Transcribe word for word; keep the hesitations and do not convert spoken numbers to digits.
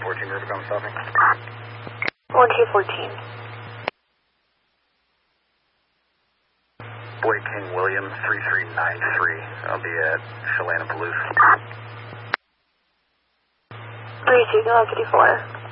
fourteen Rubicon stopping. one two fourteen. Boy King William, three three nine three. I'll be at Shalana Palouse. three two, fifty-four.